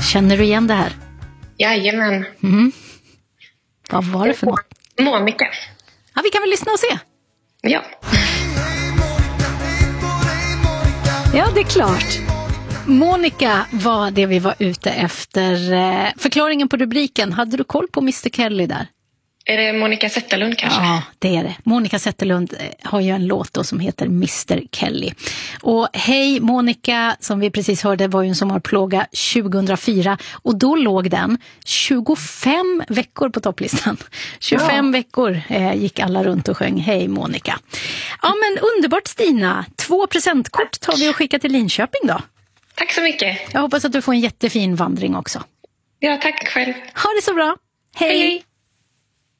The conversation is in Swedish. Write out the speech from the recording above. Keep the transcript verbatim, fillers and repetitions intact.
Känner du igen det här? Jajamän. Mm. Vad var det för något? Monica. Ja, vi kan väl lyssna och se. Ja. Ja, det är klart. Monica var det vi var ute efter. Förklaringen på rubriken, hade du koll på mister Kelly där? Är det Monica Zetterlund kanske? Ja, det är det. Monica Zetterlund har ju en låt då som heter mister Kelly. Och Hej Monica, som vi precis hörde, var ju en sommarplåga tjugohundrafyra. Och då låg den tjugofem veckor på topplistan. tjugofem ja. veckor eh, gick alla runt och sjöng Hej Monica. Ja, men underbart Stina. Två presentkort tar vi och skickar till Linköping då. Tack så mycket. Jag hoppas att du får en jättefin vandring också. Ja, tack själv. Ha det så bra. Hej. Hej.